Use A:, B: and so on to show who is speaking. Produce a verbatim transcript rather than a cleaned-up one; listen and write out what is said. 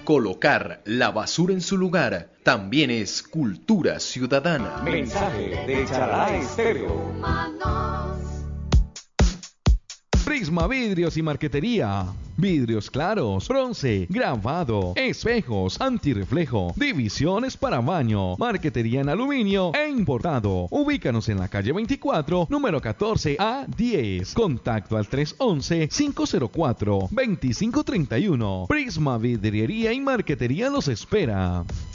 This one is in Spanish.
A: Colocar la basura en su lugar también es cultura ciudadana.
B: Mensaje de Charalá Estéreo.
C: Prisma Vidrios y Marquetería. Vidrios claros, bronce, grabado, espejos, antirreflejo, divisiones para baño, marquetería en aluminio e importado. Ubícanos en la calle veinticuatro, número catorce A diez. Contacto al tres once, cinco cero cuatro, dos cinco tres uno. Prisma Vidriería y Marquetería los espera.